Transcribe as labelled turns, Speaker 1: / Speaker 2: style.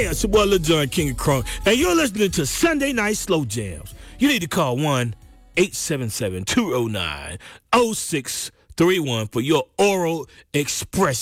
Speaker 1: Yeah, it's your boy Lil Jon, King of Crunk, and you're listening to Sunday Night Slow Jams. You need to call 1-877-209-0631 for your oral expression.